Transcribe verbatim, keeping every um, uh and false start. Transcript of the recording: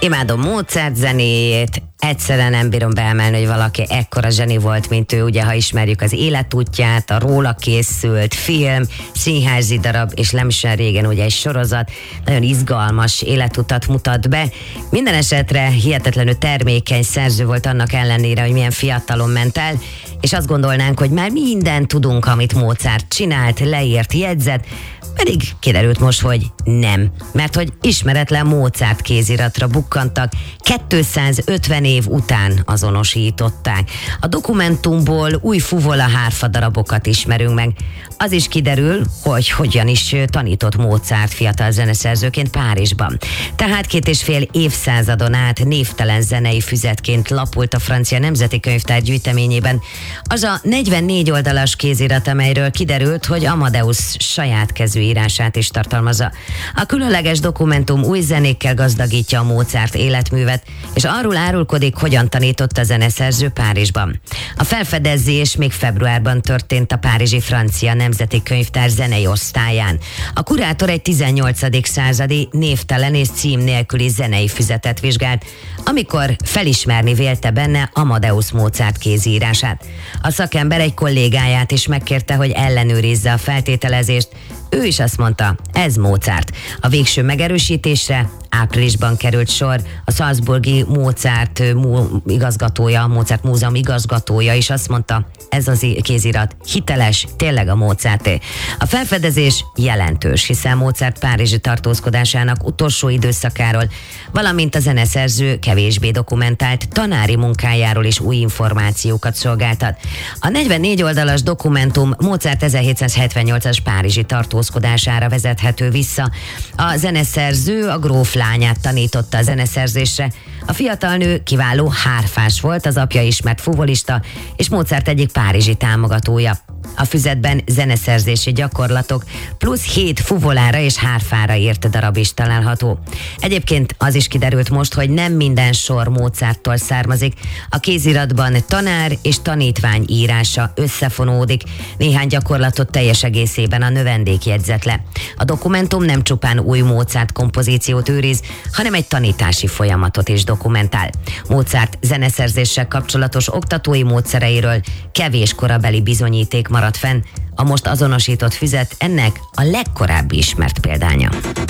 Imádom Mozart zenéjét, egyszerűen nem bírom beemelni, hogy valaki ekkora zseni volt, mint ő, ugye, ha ismerjük az életútját, a róla készült film, színházi darab, és nem is olyan régen ugye egy sorozat, nagyon izgalmas életutat mutat be. Minden esetre hihetetlenül termékeny szerző volt annak ellenére, hogy milyen fiatalon ment el, és azt gondolnánk, hogy már mindent tudunk, amit Mozart csinált, leírt, jegyzett, pedig kiderült most, hogy nem. Mert hogy ismeretlen Mozart kéziratra bukkantak, kétszázötven év után azonosították. A dokumentumból új fuvola hárfa darabokat ismerünk meg. Az is kiderül, hogy hogyan is tanított Mozart fiatal zeneszerzőként Párizsban. Tehát két és fél évszázadon át névtelen zenei füzetként lapult a francia nemzeti könyvtár gyűjteményében az a negyvennégy oldalas kézirat, amelyről kiderült, hogy Amadeus saját kezű írását is tartalmazza. A különleges dokumentum új zenékkel gazdagítja a Mozart életművet, és arról árulkodik, hogyan tanított a zeneszerző Párizsban. A felfedezés még februárban történt a párizsi francia nemzeti könyvtár zenei osztályán. A kurátor egy tizennyolcadik századi névtelen és cím nélküli zenei füzetet vizsgált, amikor felismerni vélte benne Amadeus Mozart kézírását. A szakember egy kollégáját is megkérte, hogy ellenőrizze a feltételezést. Ő is azt mondta, ez Mozart. A végső megerősítésre áprilisban került sor. A salzburgi Mozart igazgatója, Mozart Múzeum igazgatója is azt mondta, ez az kézirat hiteles, tényleg a Mozarté. A felfedezés jelentős, hiszen Mozart párizsi tartózkodásának utolsó időszakáról, valamint a zeneszerző kevésbé dokumentált tanári munkájáról is új információkat szolgáltat. A negyvennégy oldalas dokumentum Mozart ezerhétszázhetvennyolcas párizsi tartózkodására vezethető vissza. A zeneszerző a gróf lányát tanította a zeneszerzésre. A fiatal nő kiváló hárfás volt, az apja ismert fuvolista, és Mozart egyik párizsi támogatója. A füzetben zeneszerzési gyakorlatok plusz hét fuvolára és hárfára írt darab is található. Egyébként az is kiderült most, hogy nem minden sor Mozarttól származik. A kéziratban tanár és tanítvány írása összefonódik, néhány gyakorlatot teljes egészében a növendék jegyzett le. A dokumentum nem csupán új Mozart kompozíciót őriz, hanem egy tanítási folyamatot is dokumentál. Mozart zeneszerzéssel kapcsolatos oktatói módszereiről kevés korabeli bizonyíték maradt fenn, a most azonosított füzet ennek a legkorábbi ismert példánya.